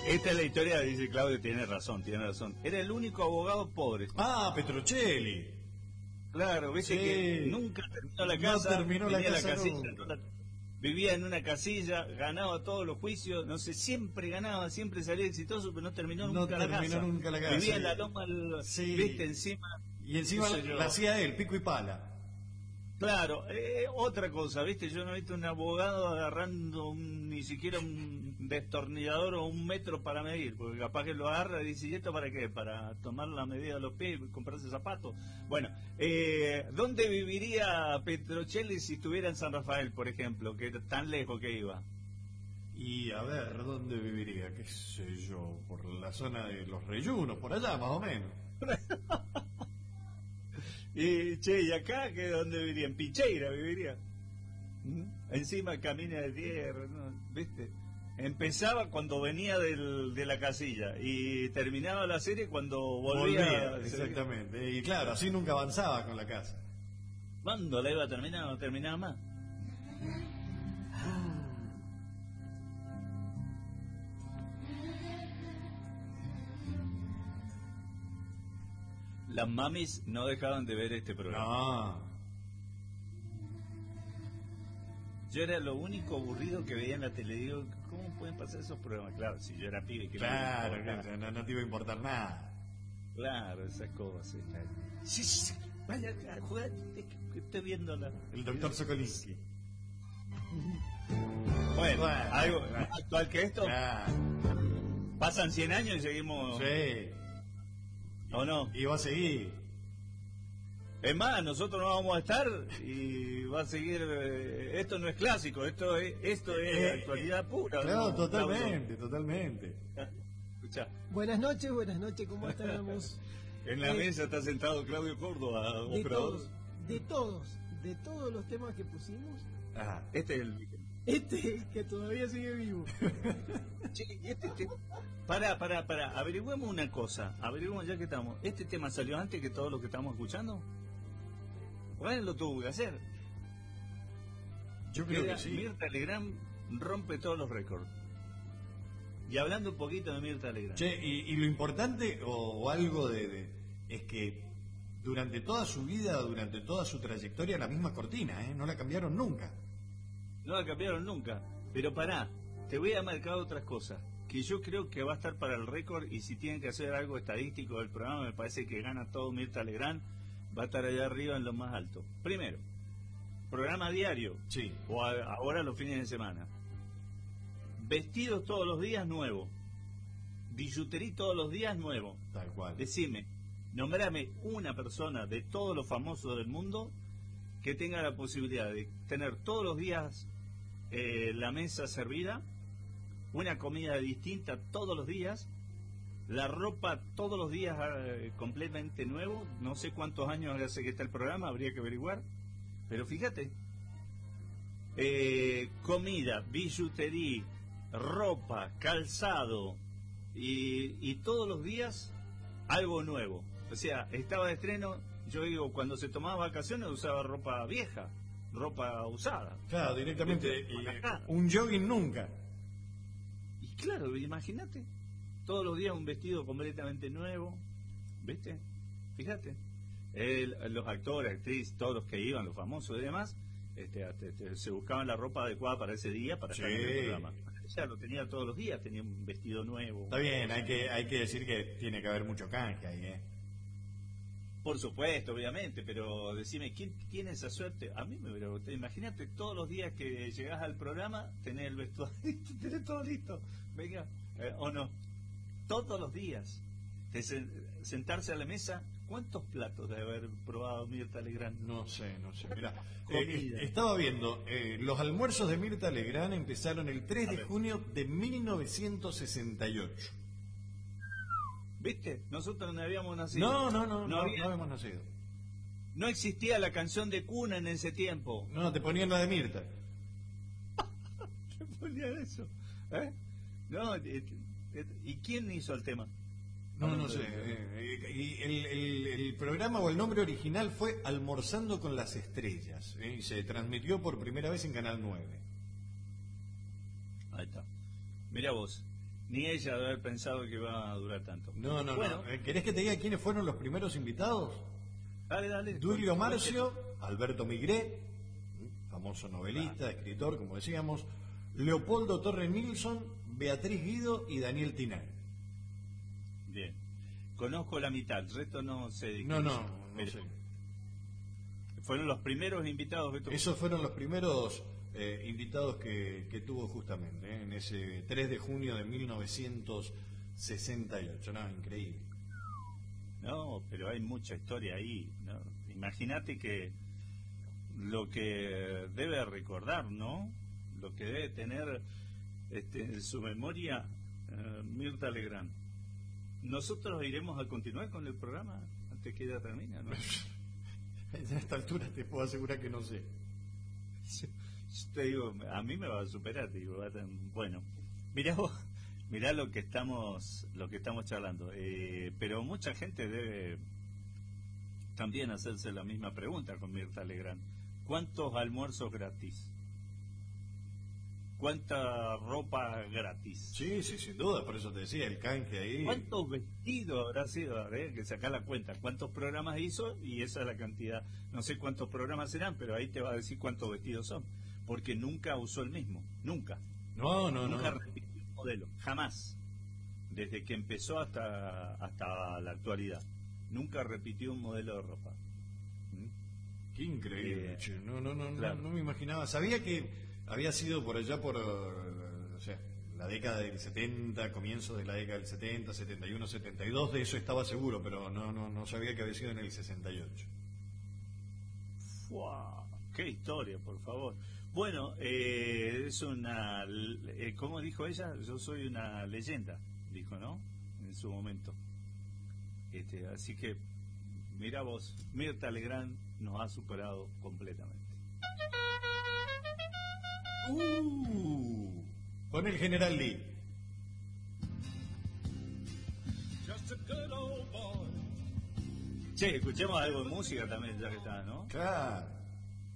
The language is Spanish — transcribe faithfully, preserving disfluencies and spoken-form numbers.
Esta es la historia, dice Claudio, tiene razón, tiene razón. Era el único abogado pobre. Ah, Petrocelli. Claro, viste Sí. que nunca terminó la casa. No terminó la casa casilla, nunca. Vivía en una casilla, ganaba todos los juicios, no sé, siempre ganaba, siempre salía exitoso, pero no terminó No nunca, la, terminó casa. nunca la casa. Vivía en la loma, Sí. viste, encima. Y encima qué sé yo. la hacía él, pico y pala. Claro, eh, otra cosa, viste, yo no he visto un abogado agarrando un, ni siquiera un destornillador o un metro para medir, porque capaz que lo agarra y dice, ¿y esto para qué? Para tomar la medida de los pies y comprarse zapatos. Bueno, eh, ¿dónde viviría Petrocelli si estuviera en San Rafael, por ejemplo, que tan lejos que iba? Y a ver, ¿dónde viviría? ¿Qué sé yo? Por la zona de los Reyunos, por allá más o menos. Y che, ¿y acá que dónde viviría? En Picheira viviría. ¿Mm? Encima camina de tierra, ¿no? ¿Viste? Empezaba cuando venía del, de la casilla y terminaba la serie cuando volvía. Volvía, exactamente. Y claro, así nunca avanzaba con la casa. ¿Cuándo la iba a terminar? No terminaba más. Las mamis no dejaban de ver este programa. No. Yo era lo único aburrido que veía en la tele. Digo, ¿cómo pueden pasar esos programas? Claro, si yo era pibe, que Claro, no, claro, no, no te iba a importar nada. Claro, esas cosas. Claro. Sí, sí, sí, vaya a jugar, que estoy viendo la... El doctor Sokolinsky. Bueno, Bueno, algo bueno. actual que esto. Claro. Pasan cien años y seguimos... Sí. ¿O no? Y va a seguir. Es más, nosotros no vamos a estar y va a seguir... eh, esto no es clásico, esto es esto es Eh, actualidad pura. Claro, ¿no? totalmente, totalmente. Escucha, Buenas noches, buenas noches, ¿cómo estamos? en la Eh, mesa está sentado Claudio Córdoba, De operador. todos, de todos, de todos los temas que pusimos, Ajá, este es el... este que todavía sigue vivo. Che, este tema... Pará, pará, pará, averigüemos una cosa, averigüemos ya que estamos. ¿Este tema salió antes que todo lo que estamos escuchando? Bueno, lo tuvo que hacer. Yo creo Mira, que sí. Mirta Legrand rompe todos los récords. Y hablando un poquito de Mirta Legrand. Che, y, y lo importante o, o algo de, de es que durante toda su vida, durante toda su trayectoria, la misma cortina, ¿eh? No la cambiaron nunca. No la cambiaron nunca. Pero pará, te voy a marcar otras cosas que yo creo que va a estar para el récord, y si tienen que hacer algo estadístico del programa, me parece que gana todo Mirta Legrand, va a estar allá arriba en lo más alto. Primero, programa diario, Sí. o a- ahora los fines de semana. Vestidos todos los días nuevo. Billutería todos los días nuevo. Tal cual. Decime, nombrame una persona de todos los famosos del mundo que tenga la posibilidad de tener todos los días eh, la mesa servida, una comida distinta todos los días, la ropa todos los días eh, completamente nuevo. No sé cuántos años hace que está el programa, habría que averiguar, pero fíjate, eh, comida, billutería, ropa, calzado y, y todos los días algo nuevo. O sea, estaba de estreno, yo digo, cuando se tomaba vacaciones usaba ropa vieja, ropa usada. Claro, directamente. Por y, acá. un jogging nunca. Y claro, imagínate, todos los días un vestido completamente nuevo, ¿viste? Fíjate. El- los actores, actrices, todos los que iban, los famosos y demás, este, este, este, se buscaban la ropa adecuada para ese día, para estar en el Sí. programa. Ella lo tenía todos los días, tenía un vestido nuevo. Está bien, hay que hay que decir que tiene que haber mucho canje ahí, ¿eh? Por supuesto, obviamente, pero decime, ¿quién tiene esa suerte? A mí me hubiera gustado. Imagínate todos los días que llegás al programa, tener el vestuario, tener todo listo. Venga, eh, o no. Todos los días. De sen- sentarse a la mesa, ¿cuántos platos debe haber probado Mirta Legrand? No sé, no sé. Mira, Comida. eh, estaba viendo, eh, los almuerzos de Mirta Legrand empezaron el tres de junio de mil novecientos sesenta y ocho. ¿Viste? Nosotros no habíamos nacido. No, no, no, no, había- no hemos nacido. no existía la canción de cuna en ese tiempo. No, te ponían la de Mirta. ¿Qué ponía eso? ¿Eh? No, eh, eh, ¿y quién hizo el tema? No, no sé. eh, y el, el- el programa o el nombre original fue Almorzando con las Estrellas, eh, y se transmitió por primera vez en Canal nueve. Ahí está. Mira vos. Ni ella debe haber pensado que iba a durar tanto. No, no, bueno, no. Eh, ¿Querés que te diga quiénes fueron los primeros invitados? Dale, dale. Duilio Marcio, Alberto Migré, famoso novelista, escritor, como decíamos, Leopoldo Torre Nilsson, Beatriz Guido y Daniel Tinay. Bien. Conozco la mitad, el resto no sé de No, quién no, son, no pero sé. Fueron los primeros invitados que tuvo. Esos fueron los primeros eh, invitados que, que tuvo justamente, eh, en ese tres de junio de mil novecientos sesenta y ocho. No, increíble. No, pero hay mucha historia ahí, ¿no? Imagínate que lo que debe recordar, ¿no? Lo que debe tener este, en su memoria eh, Mirta Legrand. Nosotros iremos a continuar con el programa antes que ella termine, ¿no? A esta altura te puedo asegurar que no sé. Yo, yo te digo, a mí me va a superar, te digo, va a tener- bueno, mirá vos, mirá lo que estamos, lo que estamos charlando, eh, pero mucha gente debe también hacerse la misma pregunta con Mirta Legrand. ¿Cuántos almuerzos gratis? ¿Cuánta ropa gratis? Sí, sí, sin duda, por eso te decía, el canje ahí. ¿Cuántos vestidos habrá sido? Habría que sacar la cuenta. ¿Cuántos programas hizo? Y esa es la cantidad. No sé cuántos programas serán, pero ahí te va a decir cuántos vestidos son. Porque nunca usó el mismo. Nunca. No, no, nunca no. repitió el modelo. Jamás. Desde que empezó hasta, hasta la actualidad. Nunca repitió un modelo de ropa. ¿Mm? Qué increíble, Eh, che. No, no, no, claro. no, no me imaginaba. Sabía que había sido por allá por, eh, o sea, la década del setenta, comienzo de la década del setenta, setenta y uno, setenta y dos, de eso estaba seguro, pero no, no, no sabía que había sido en el sesenta y ocho. ¡Fua! ¡Qué historia, por favor! Bueno, eh, es una... Eh, ¿cómo dijo ella? Yo soy una leyenda, dijo, ¿no? En su momento. Este, así que, mira vos, Mirta Legrand nos ha superado completamente. Uh, con el general Lee. Che, escuchemos algo de música también, ya que está, ¿no? Claro.